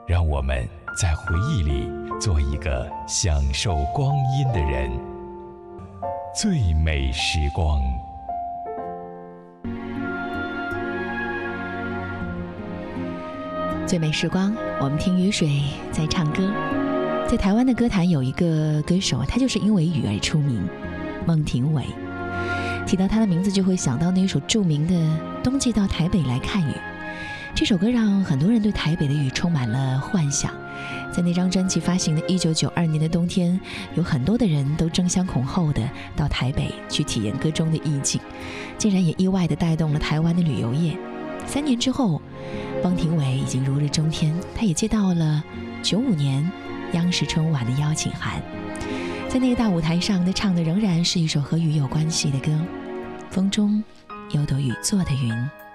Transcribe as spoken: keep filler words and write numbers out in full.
让我们在回忆里做一个享受光阴的人。最美时光。 最美时光，我们听雨水在唱歌。在台湾的歌坛有一个歌手，他就是因为雨而出名，孟庭苇。提到他的名字就会想到那首著名的《冬季到台北来看雨》。这首歌让很多人对台北的雨充满了幻想。在那张专辑发行的一九九二年的冬天，有很多的人都争相恐后的到台北去体验歌中的意境，竟然也意外的带动了台湾的旅游业。三年之后，孟庭苇已经如日中天，他也接到了九五年央视春晚的邀请函。在那个大舞台上，他唱的仍然是一首和雨有关系的歌，风中有朵雨做的云。